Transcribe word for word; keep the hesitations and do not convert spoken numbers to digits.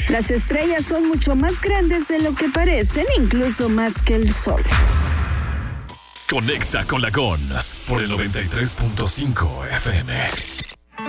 Las estrellas son mucho más grandes de lo que parecen, incluso más que el Sol. Conexa con la Gon por el noventa y tres punto cinco F M.